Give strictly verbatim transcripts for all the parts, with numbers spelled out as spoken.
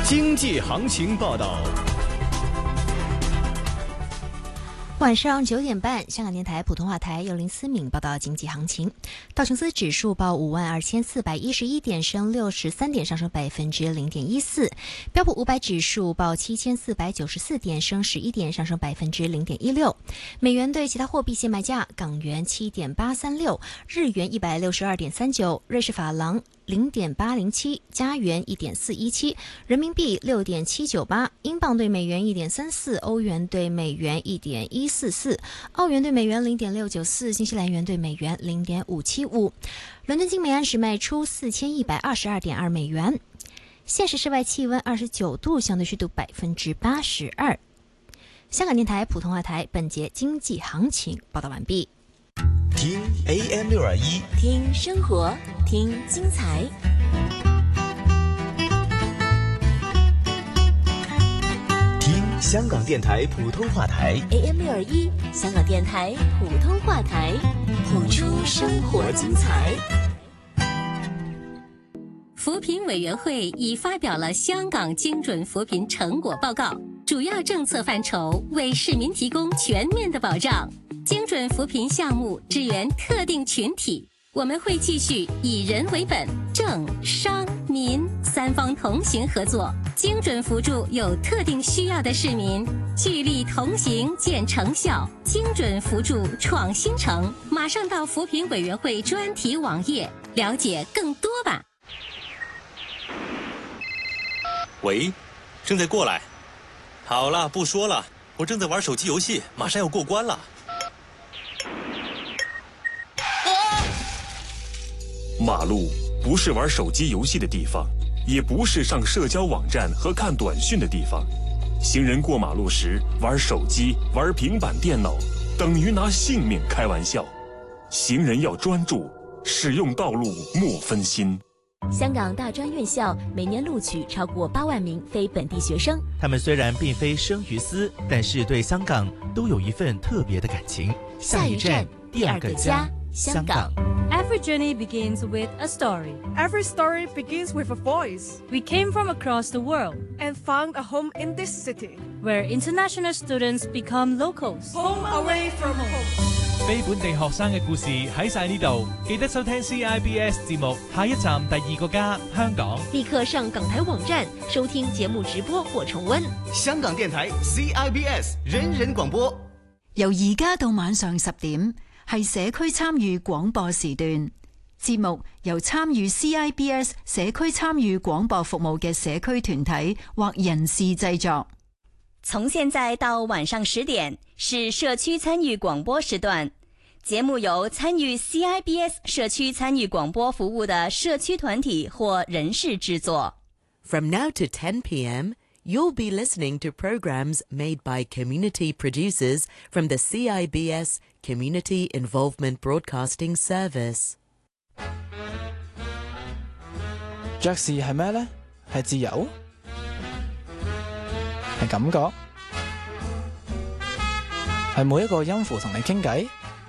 经济行情报道。 晚上九点半，香港电台普通话台由林思敏报道经济行情。道琼斯指数报五万二千四百一十一点，升六十三点，上升百分之零点一四。标普五百指数报七千四百九十四点，升十一点，上升百分之零点一六。美元对其他货币现卖价：港元七点八三六，日元一百六十二点三九，瑞士法郎零点八零七，加元一点四一七，人民币六点七九八，英镑对美元一点三四，欧元对美元一点一四四，澳元对美元零点六九四，新西兰元对美元零点五七五。伦敦金每安士卖出四千一百二十二点二美元。现时室外气温二十九度，相对湿度百分之八十二。香港电台普通话台本节经济行情报道完毕。 听 A M 六二一， 听生活，听精彩。 听香港电台普通话台 A M 六二一，香港电台普通话台，谱出生活精彩。 扶贫委员会已发表了香港精准扶贫成果报告，主要政策范畴为市民提供全面的保障。精准扶贫项目支援特定群体，我们会继续以人为本，政商民三方同行合作，精准扶助有特定需要的市民，聚力同行见成效，精准扶助创新城。马上到扶贫委员会专题网页了解更多吧。 喂，正在过来。好了，不说了，我正在玩手机游戏，马上要过关了。 马路不是玩手机游戏的地方，也不是上社交网站和看短讯的地方。行人过马路时玩手机、玩平板电脑，等于拿性命开玩笑。行人要专注，使用道路莫分心。 香港大专院校每年录取超过八万名非本地学生， 他们虽然并非生于斯，但是对香港都有一份特别的感情。 下一站，第二个家，香港。 Every journey begins with a story. Every story begins with a voice. We came from across the world and found a home in this city, where international students become locals. Home away from home. 非本地學生嘅故事喺晒呢度，記得收聽 C I B S 節目，下一站第二個家，香港。 立刻上港台網站收聽節目直播或重溫。 香港電台 C I B S 人人廣播， 由而家到晚上十點。係社區參與廣播時段，節目由參與 C I B S 社區參與廣播服務嘅社區團體或人士製作。 從現在到晚上十點是社區參與廣播時段，節目由參與 C I B S 社區參與廣播服務的社區團體或人士製作。 From now to ten p.m. you'll be listening to programs made by community producers from the C I B S Community Involvement Broadcasting Service。 爵士係咩呢？係自由？係感覺？係每一個音符同你傾偈？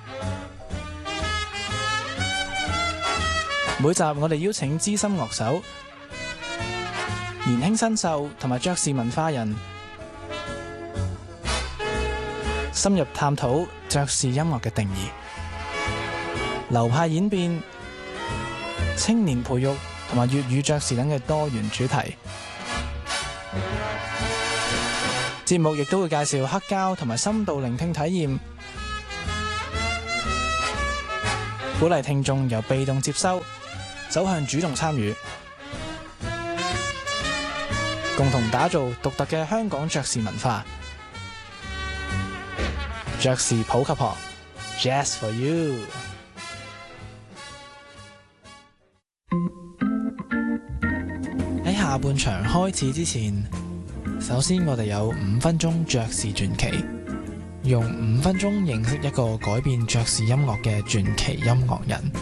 每集我哋邀請資深樂手、年輕新秀同埋爵士文化人，深入探討爵士音樂嘅定義、流派演變、青年培育同埋粵語爵士等嘅多元主題。節目亦都會介紹黑膠同埋深度聆聽體驗，鼓勵聽眾由被動接收走向主動參與，共同打造獨特嘅香港爵士文化。爵士普及學 Jazz for you。 喺下半場開始之前，首先我哋有五分鐘爵士傳奇，用五分鐘認識一個改變爵士音樂嘅傳奇音樂人。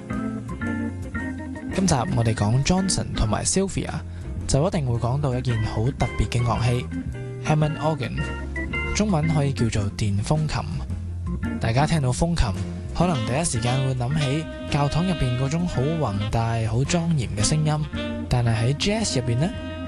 今集我哋講 Johnson 同埋 Sylvia， 就一定會講到一件好特別嘅樂器 Hammond Organ， 中文可以叫做電風琴。大家聽到風琴，可能第一時間會諗起教堂入邊嗰種好宏大、好莊嚴嘅聲音，但係喺 Jazz 入邊呢，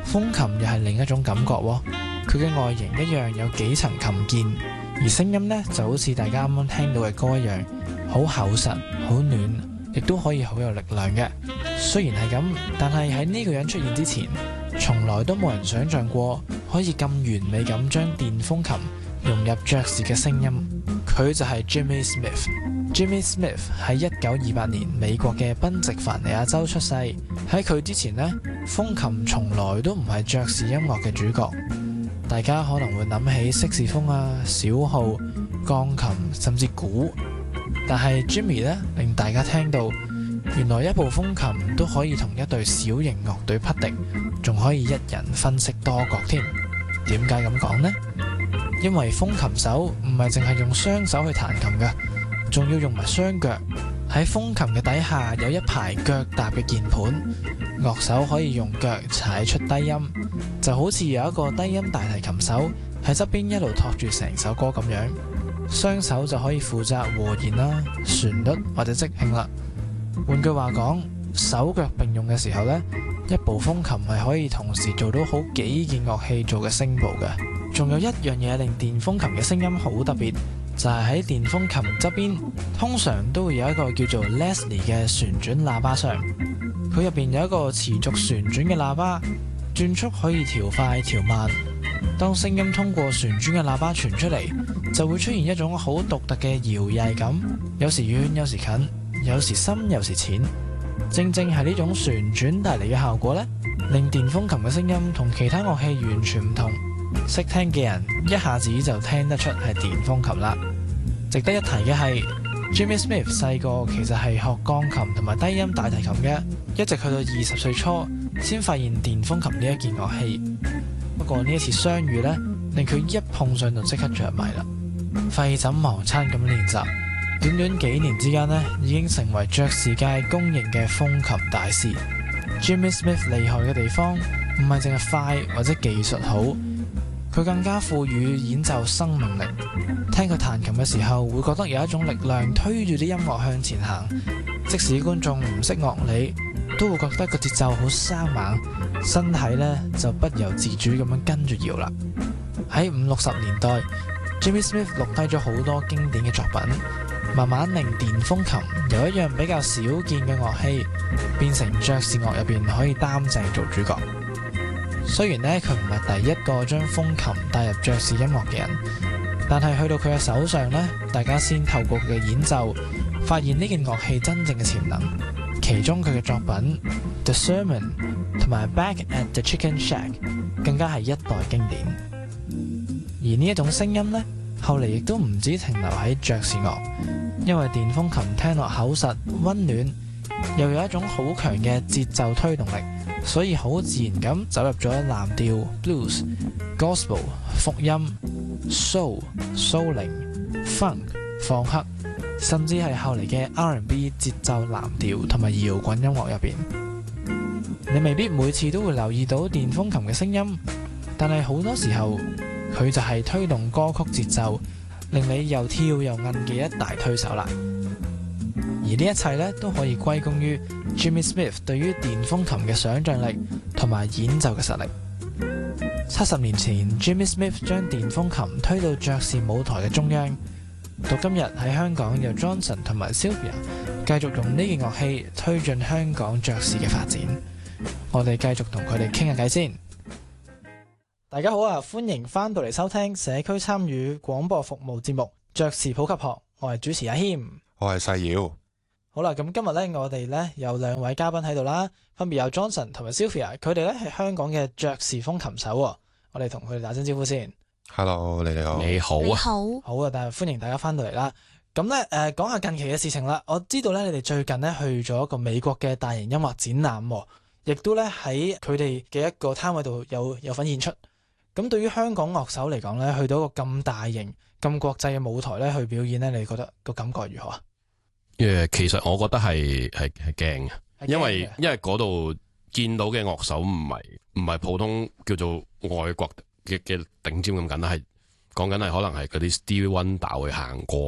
風琴又係另一種感覺喎，佢嘅外形一樣有幾層琴鍵，而聲音呢就好似大家啱啱聽到嘅歌一樣，好厚實、好暖，亦都可以好有力量嘅。雖然係咁，但係喺呢個人出現之前，從來都冇人想象過可以咁完美咁將電風琴融入爵士嘅聲音。佢就係 Jimmy Smith。Jimmy Smith 喺一九二八年美國嘅賓夕凡尼亞州出世。喺佢之前呢，風琴從來都唔係爵士音樂嘅主角。大家可能會諗起色士風啊、小號、鋼琴甚至鼓，但係 Jimmy 呢，令大家聽到原來一部風琴都可以同一隊小型樂隊匹敵，仲可以一人分飾多角添。點解咁講呢？因為風琴手唔係淨係用雙手去彈琴㗎，仲要用埋雙腳。喺風琴嘅底下有一排腳踏嘅鍵盤，樂手可以用腳踩出低音，就好似有一個低音大提琴手喺側邊一路托住成首歌咁樣。雙手就可以負責和弦啦、旋律或者即興啦。換句話講，手腳並用嘅時候呢，一部風琴係可以同時做到好幾件樂器做嘅聲部嘅。仲有一樣嘢令電風琴嘅聲音好特別，就係喺電風琴側邊通常都會有一個叫做 Leslie 嘅旋轉喇叭箱，佢入邊有一個持續旋轉嘅喇叭，轉速可以調快調慢。當聲音通過旋轉嘅喇叭傳出嚟，就會出現一種好獨特嘅搖曳感，有時遠有時近，有時深有時淺。正正係呢種旋轉帶嚟嘅效果呢，令電風琴嘅聲音同其他樂器完全唔同。識聽嘅人一下子就聽得出係電風琴啦。值得一提嘅係 Jimmy Smith 細個其實係學鋼琴同埋低音大提琴嘅，一直去到二十歲初先發現電風琴呢一件樂器。不過呢一次相遇呢，令佢一碰上就即刻着迷啦，廢寢忘餐咁練習，短短幾年之間呢，已經成為爵士界公認嘅風琴大師。Jimmy Smith 厲害嘅地方唔係淨係快或者技術好，佢更加賦予演奏生命力。聽佢彈琴嘅時候，會覺得有一種力量推住啲音樂向前行，即使觀眾唔識樂理，都會覺得個節奏好生猛，身體呢就不由自主咁樣跟住搖啦。喺五六十年代， Jimmy Smith 錄低咗好多經典嘅作品，慢慢令電風琴由一樣比較少見嘅樂器變成爵士樂入邊可以擔正做主角。雖然呢，佢唔係第一個將風琴帶入爵士音樂嘅人，但係去到佢嘅手上呢，大家先透過佢嘅演奏發現呢件樂器真正嘅潛能。其中佢嘅作品 The Sermon 同埋 Back at the Chicken Shack 更加係一代經典。而呢一種聲音呢，後嚟亦都唔止停留喺爵士樂，因為電風琴聽落口實溫暖，又有一種好強嘅節奏推動力，所以好自然咁走入咗藍調、blues、gospel、福音、soul、蘇靈、funk、放克，甚至係後嚟嘅 R and B 節奏藍調同埋搖滾音樂入邊。你未必每次都會留意到電風琴嘅聲音，但係好多時候佢就係推動歌曲節奏，令你又跳又韌嘅一大推手啦。而呢一切呢，都可以歸功於 Jimmy Smith 對於電風琴嘅想像力同埋演奏嘅實力。七十年前 Jimmy Smith 將電風琴推到爵士舞台嘅中央，到今日喺香港由 Johnson 同埋 Sylvia 繼續用呢件樂器推進香港爵士嘅發展。我哋繼續同佢哋傾下偈先。大家好啊，歡迎翻到嚟收聽社區參與廣播服務節目《爵士普及學》，我係主持阿謙， 我係細瑤。好啦，咁今日咧，我哋咧有兩位嘉賓喺度啦，分別有 Johnson 同埋 Sylvia， 佢哋咧係香港嘅爵士風琴手。我哋同佢哋打聲招呼先。Hello， 你哋好。你好啊。好。好啊，但係歡迎大家翻到嚟啦。咁咧，誒、呃，講下近期嘅事情啦。我知道咧，你哋最近咧去咗一個美國嘅大型音樂展覽，亦都咧喺佢哋嘅一個攤位度有有份演出。咁對於香港樂手嚟講咧，去到一個咁大型、咁國際嘅舞台咧去表演咧，你覺得個感覺如何啊？ 誒，其實我覺得係係係驚嘅，因為因為嗰度見到嘅樂手唔係唔係普通叫做外國嘅嘅頂尖咁簡單，係講緊係可能係嗰啲 Stevie Wonder 會行過啊，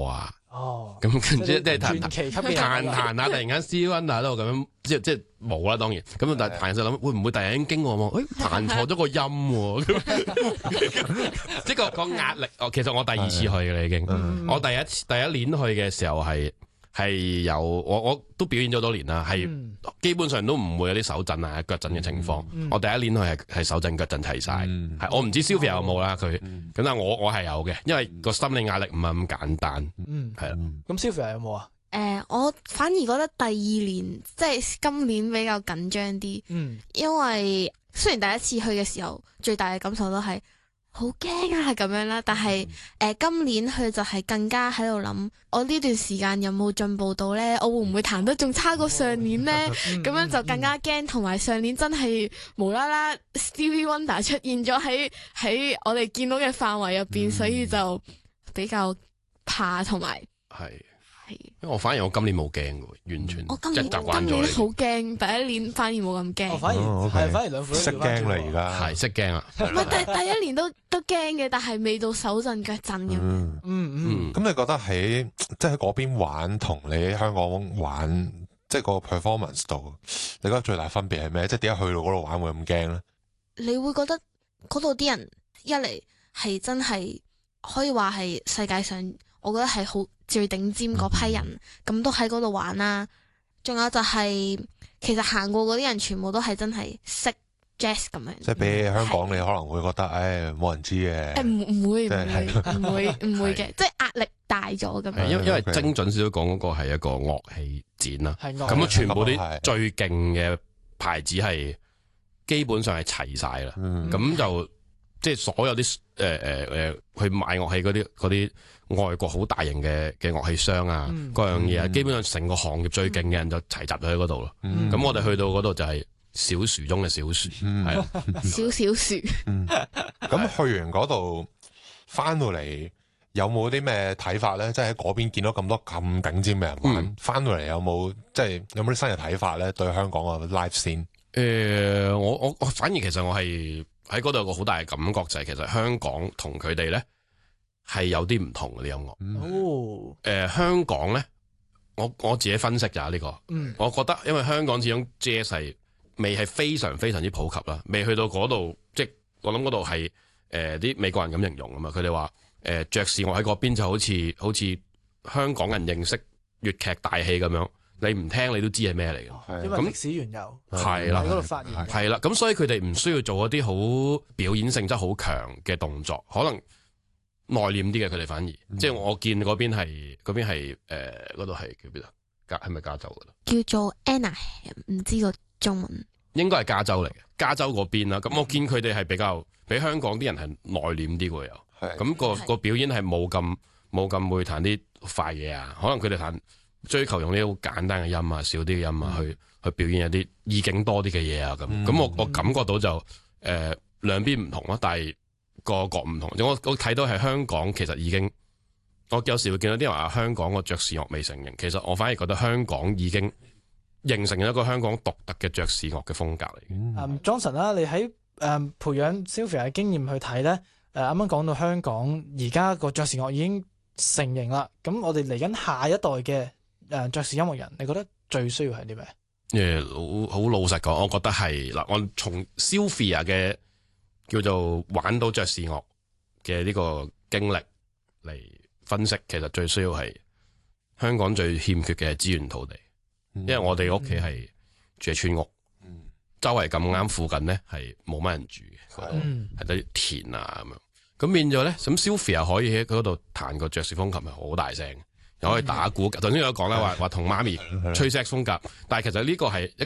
哦， 咁跟住即係彈傳奇級彈彈下，突然間 C one 喺度咁樣，即係即係冇啦，當然。咁但係彈就諗，會唔會突然間經過我？誒，彈錯咗個音喎，即係個個壓力。哦，其實我第二次去嘅啦已經。我第一次第一年去嘅時候係係有我我都表演咗多年啦，係基本上都唔會有啲手震啊腳震嘅情況。我第一年去係係手震腳震齊晒，係我唔知 Sylvia 有冇啦佢。咁但係我我係有嘅，因為個心理壓力唔係咁簡單。嗯，係啦。 咁 Sylvia 有冇啊？ 誒、呃，我反而覺得第二年即係今年比較緊張啲。嗯，因為雖然第一次去嘅時候最大嘅感受都係好驚啊咁樣啦，但係誒、呃、今年去就係更加喺度諗，我呢段時間有冇進步到呢？我會唔會彈得仲差過上年呢？咁樣就更加驚，同埋上年真係無啦啦 Stevie Wonder 出現咗喺喺我哋見到嘅範圍入邊，嗯、所以就比較怕同埋係。因為我反而我今年冇驚嘅，完全我今年即係習慣咗。 今年好驚，第一年反而冇咁驚。 反而係、哦 okay. 反而兩副都識驚啦，而家係識驚啊！ 唔係第第一年都都驚嘅，但係未到手震腳震咁。 嗯嗯。咁、嗯、你覺得喺即係喺嗰邊玩同你喺香港玩，即係個 performance 度，你覺得最大分別係咩？即係點解去到嗰度玩會咁驚咧？ 你會覺得嗰度啲人一嚟係真係可以話係世界上，我覺得係好。最頂尖嗰批人咁、嗯、都喺嗰度玩啦，仲有就係、是、其實行過嗰啲人全部都係真係識 jazz 咁樣。 即係比香港你可能會覺得，唉冇人知嘅。 誒唔唔會唔會唔會唔會嘅，即係壓力大咗咁樣。 因為因為精準少少講嗰個係一個樂器展啦，咁啊全部啲最勁嘅牌子係基本上係齊晒啦，咁、嗯、就即係所有啲誒誒誒去買樂器嗰啲嗰啲。外國好大型嘅嘅樂器商啊，嗯、各樣嘢、嗯，基本上成個行業最勁嘅人就齊集咗喺嗰度咯。咁、嗯、我哋去到嗰度就係小樹中嘅小樹，係、嗯、啊， 小小樹。咁、 嗯、去完嗰度翻到嚟有冇啲咩睇法咧？即係喺嗰邊見到咁多咁頂尖嘅人玩，翻到嚟有冇即係有冇啲新嘅睇法咧？對香港嘅 live scene？誒， 我我我反而其實我係喺嗰度有個好大嘅感覺就係、是、其實香港同佢哋咧。係有啲唔同嘅啲音樂。哦，誒、呃，香港咧，我我自己分析就係呢個。嗯，我覺得因為香港始終 jazz 係未係非常非常之普及啦，未去到嗰度，即係我諗嗰度係誒啲美國人咁形容啊嘛。佢哋話誒爵士樂喺嗰邊就好似好似香港人認識粵劇大戲咁樣，你唔聽你都知係咩嚟嘅。 因為歷史緣由係啦， 喺嗰度發現係啦，咁所以佢哋唔需要做一啲好表演性質好強嘅動作，可能。內斂啲嘅佢哋反而，嗯、即係我見嗰邊係嗰邊係誒嗰度係叫邊度？加係咪加州噶啦？ 叫做 Anaheim， 唔知個中文。 應該係加州嚟嘅，加州嗰邊啦。咁我見佢哋係比較比香港啲人係內斂啲嘅又，咁、那個個表演係冇咁冇咁會彈啲快嘢啊。可能佢哋彈追求用啲好簡單嘅音啊，少啲嘅音啊，嗯、去去表演一啲意境多啲嘅嘢啊。咁咁、嗯、我我感覺到就誒兩邊唔同咯，但係。個個唔同，我我睇到係香港其實已經，我有時會見到啲人話香港個爵士樂未成型，其實我反而覺得香港已經形成一個香港獨特嘅爵士樂嘅風格嚟嘅。 嗯、Johnson 啦，你喺誒、嗯、培養 Sylvia 嘅經驗去睇咧，誒啱啱講到香港而家個爵士樂已經成型啦，咁我哋嚟緊下一代嘅誒爵士音樂人，你覺得最需要係啲咩？ 誒，好好老實講，我覺得係嗱，我從 Sylvia 嘅。叫做玩到爵士樂嘅呢個經歷嚟分析，其實最需要係香港最欠缺嘅資源土地，嗯、因為我哋屋企係住喺村屋，嗯、周圍咁啱附近咧係冇乜人住嘅，係得啲田啊咁樣，咁變咗咧，咁 Sylvia 可以喺嗰度彈個爵士風琴係好大聲，又可以打鼓，頭先有講啦，話話同媽咪吹 sax 風格，但係其實呢個係一